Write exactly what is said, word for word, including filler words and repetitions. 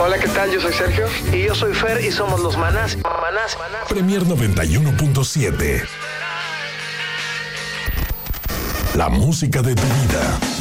Hola, ¿qué tal? Yo soy Sergio. Y yo soy Fer y somos los Manás. Manás, Manás. Premier noventa y uno punto siete. La música de tu vida.